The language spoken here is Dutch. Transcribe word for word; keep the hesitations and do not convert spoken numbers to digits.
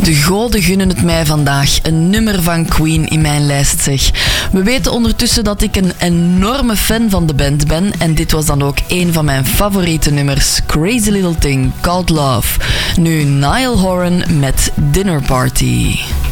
De goden gunnen het mij vandaag. Een nummer van Queen in mijn lijst, zeg. We weten ondertussen dat ik een enorme fan van de band ben. En dit was dan ook een van mijn favoriete nummers. Crazy Little Thing Called Love. Nu Niall Horan met Dinner Party.